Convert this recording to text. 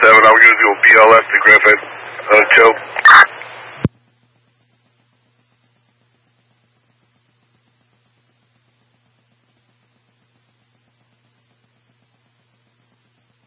7, I'm going to do a BLS to Griffin, choke.